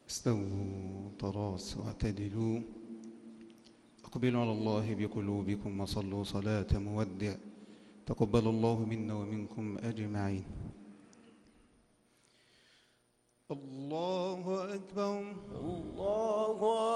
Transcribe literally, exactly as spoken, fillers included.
استووا تراصوا واعتدلوا. أقبلوا على الله بقلوبكم وصلوا صلاة مودع. تقبل الله منا ومنكم أجمعين. الله أكبر. الله